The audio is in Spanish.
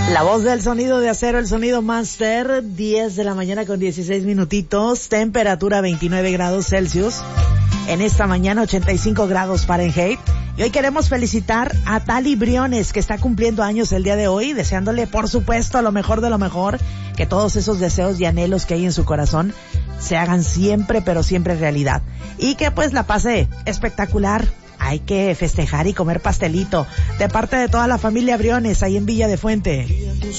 La voz del sonido de acero, el sonido master, 10 de la mañana con 16 minutitos, temperatura 29 grados Celsius, en esta mañana 85 grados Fahrenheit. Y hoy queremos felicitar a Tali Briones, que está cumpliendo años el día de hoy, deseándole por supuesto lo mejor de lo mejor, que todos esos deseos y anhelos que hay en su corazón se hagan siempre, pero siempre realidad. Y que pues la pase espectacular. Hay que festejar y comer pastelito de parte de toda la familia Briones ahí en Villa de Fuente.